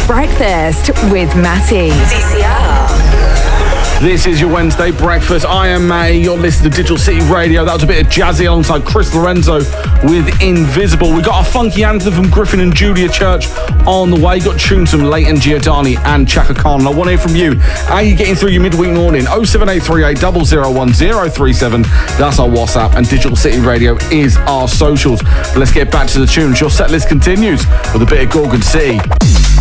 Breakfast with Matty. This is your Wednesday breakfast. I am May. You're listening to Digital City Radio. That was a bit of Jazzy alongside Chris Lorenzo with Invisible. We got a funky anthem from Griffin and Julia Church on the way. Got tunes from Leighton Giordani and Chaka Khan. And I want to hear from you. How are you getting through your midweek morning? 07838 001 037. That's our WhatsApp, and Digital City Radio is our socials. But let's get back to the tunes. Your set list continues with a bit of Gorgon City.